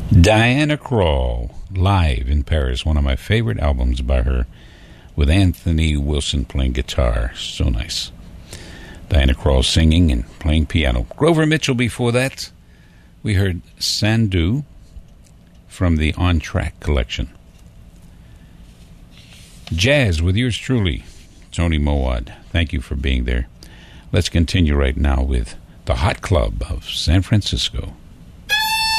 Diana Krall, live in Paris, one of my favorite albums by her, with Anthony Wilson playing guitar. So nice. Diana Krall singing and playing piano. Grover Mitchell before that. We heard Sandu from the On Track collection. Jazz with yours truly, Tony Mowad. Thank you for being there. Let's continue right now with the Hot Club of San Francisco.